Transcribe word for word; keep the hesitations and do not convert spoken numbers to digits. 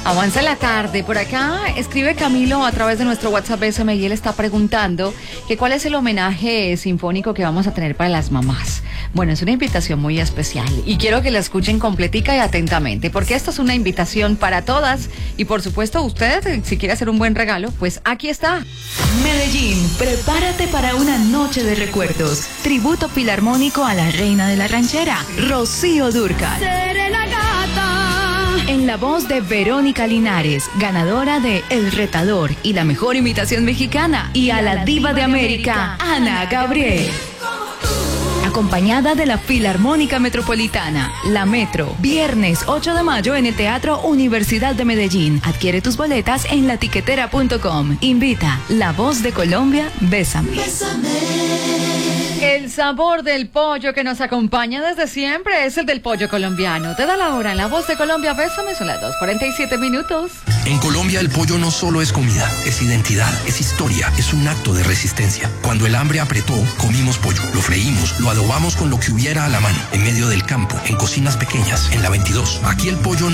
Avanza la tarde. Por acá escribe Camilo a través de nuestro WhatsApp S M y él está preguntando que cuál es el homenaje sinfónico que vamos a tener para las mamás. Bueno, es una invitación muy especial y quiero que la escuchen completica y atentamente, porque esta es una invitación para todas y por supuesto usted, si quiere hacer un buen regalo, pues aquí está. Medellín, prepárate para una noche de recuerdos. Tributo filarmónico a la reina de la ranchera, Rocío Dúrcal. Seré la gata. En la voz de Verónica Linares, ganadora de El Retador y la mejor imitación mexicana. Y a la diva de América, Ana Gabriel. Acompañada de la Filarmónica Metropolitana, la Metro. Viernes ocho de mayo en el Teatro Universidad de Medellín. Adquiere tus boletas en latiquetera punto com. Invita La Voz de Colombia, Bésame. El sabor del pollo que nos acompaña desde siempre es el del pollo colombiano. Te da la hora en La Voz de Colombia, Bésame, son las dos cuarenta y siete minutos. En Colombia el pollo no solo es comida, es identidad, es historia, es un acto de resistencia. Cuando el hambre apretó, comimos pollo, lo freímos, lo adobamos con lo que hubiera a la mano, en medio del campo, en cocinas pequeñas, en la veintidós. Aquí el pollo